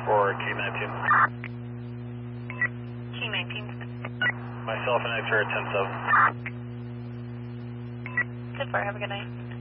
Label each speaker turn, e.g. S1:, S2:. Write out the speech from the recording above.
S1: or Q19.
S2: Q19.
S1: Myself and X-ray at 10-7.
S2: 10-4, have a good night.